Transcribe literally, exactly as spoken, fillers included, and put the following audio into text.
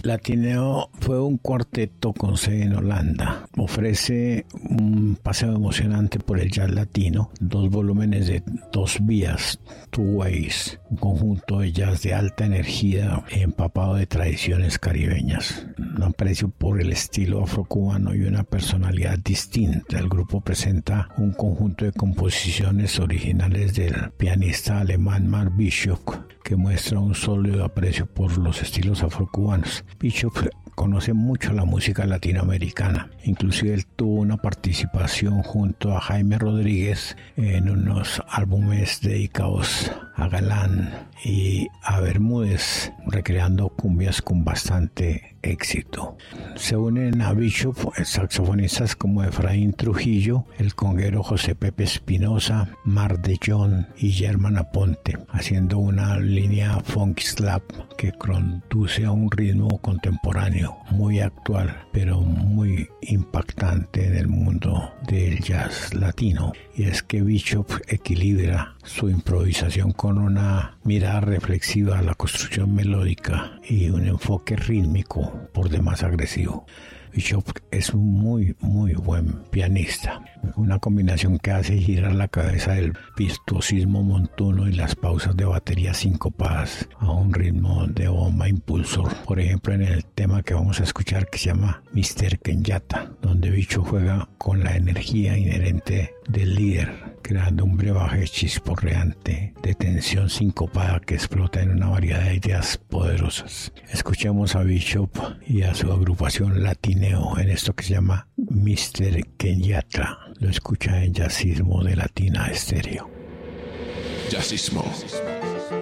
Latineo fue un cuarteto con sede en Holanda. Ofrece un paseo emocionante por el jazz latino, dos volúmenes de dos vías, Two Ways, un conjunto de jazz de alta energía empapado de tradiciones caribeñas. Un aprecio por el estilo afrocubano y una personalidad distinta. El grupo presenta un conjunto de composiciones originales del pianista alemán Mark Bishop, que muestra un sólido aprecio por los estilos afrocubanos. Bishop conoce mucho la música latinoamericana. Inclusive él tuvo una participación junto a Jaime Rodríguez en unos álbumes dedicados a Galán y a Bermúdez, recreando cumbias con bastante éxito. Se unen a Bishop saxofonistas como Efraín Trujillo, el conguero José Pepe Espinosa, Mar de John y Germán Aponte, haciendo una línea funk slap que conduce a un ritmo contemporáneo muy actual, pero muy impactante en el mundo del jazz latino. Y es que Bishop equilibra su improvisación con una mirada reflexiva a la construcción melódica y un enfoque rítmico por demás agresivo. Bishop es un muy, muy buen pianista. Una combinación que hace girar la cabeza del virtuosismo montuno y las pausas de batería sincopadas a un ritmo de bomba impulsor. Por ejemplo, en el tema que vamos a escuchar, que se llama mister Kenyatta, donde Bishop juega con la energía inherente del líder, creando un brebaje chisporreante de tensión sincopada que explota en una variedad de ideas poderosas. Escuchemos a Bishop y a su agrupación Latineo en esto que se llama mister Kenyatta. Lo escucha en Jazzismo de Latina Estéreo. Jazzismo.